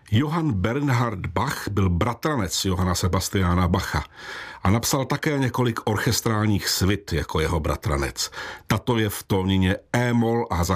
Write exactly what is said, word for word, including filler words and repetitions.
Johann Bernhard Bach byl bratranec Johanna Sebastiana Bacha a napsal také několik orchestrálních svit jako jeho bratranec. Tato je v tónině E-moll a za